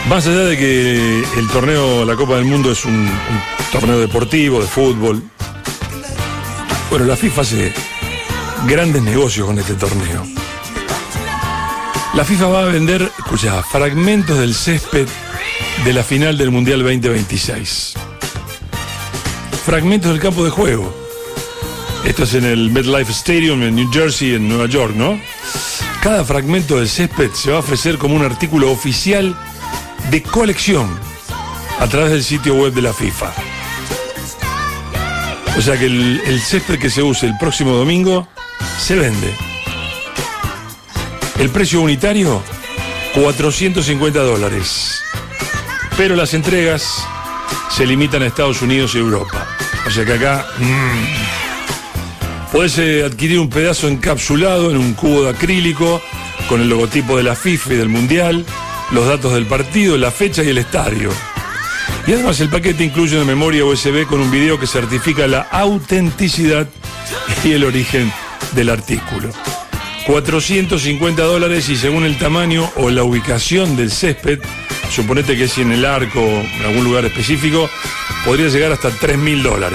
Más allá de que el torneo, la Copa del Mundo, es un torneo deportivo, de fútbol, bueno, la FIFA hace grandes negocios con este torneo. La FIFA va a vender, escuchá, fragmentos del césped de la final del Mundial 2026. Fragmentos del campo de juego. Esto es en el MetLife Stadium en New Jersey, en Nueva York, ¿no? Cada fragmento del césped se va a ofrecer como un artículo oficial de colección a través del sitio web de la FIFA. O sea que el césped que se use el próximo domingo se vende. El precio unitario, $450. Pero las entregas se limitan a Estados Unidos y Europa. O sea que acá podés adquirir un pedazo encapsulado en un cubo de acrílico con el logotipo de la FIFA y del Mundial, los datos del partido, la fecha y el estadio. Y además el paquete incluye una memoria USB con un video que certifica la autenticidad y el origen del artículo. $450 y según el tamaño o la ubicación del césped, suponete que es en el arco, en algún lugar específico, podría llegar hasta $3.000.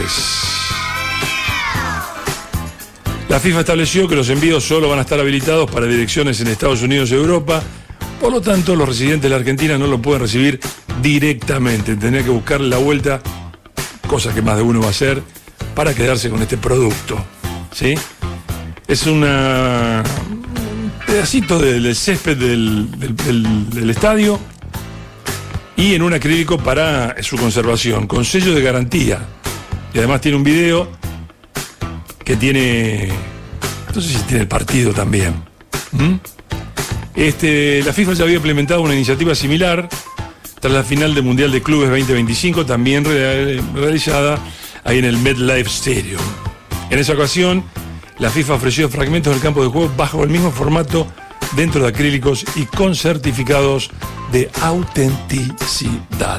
La FIFA estableció que los envíos solo van a estar habilitados para direcciones en Estados Unidos y Europa. Por lo tanto, los residentes de la Argentina no lo pueden recibir directamente. Tendría que buscar la vuelta, cosa que más de uno va a hacer, para quedarse con este producto. ¿Sí? Es un pedacito del césped del estadio y en un acrílico para su conservación, con sello de garantía. Y además tiene un video que tiene, no sé si tiene el partido también. La FIFA ya había implementado una iniciativa similar tras la final del Mundial de Clubes 2025, también realizada ahí en el MetLife Stadium. En esa ocasión, la FIFA ofreció fragmentos del campo de juego bajo el mismo formato, dentro de acrílicos y con certificados de autenticidad.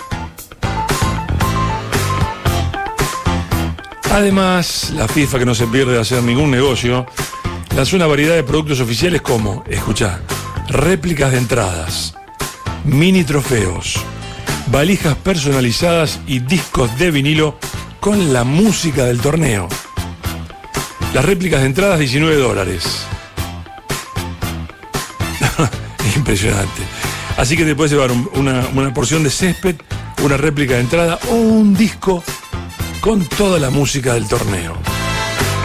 Además, la FIFA, que no se pierde de hacer ningún negocio, lanzó una variedad de productos oficiales como, escuchá, réplicas de entradas, mini trofeos, valijas personalizadas y discos de vinilo con la música del torneo. Las réplicas de entradas, $19. Impresionante. Así que te puedes llevar una porción de césped, una réplica de entrada o un disco con toda la música del torneo.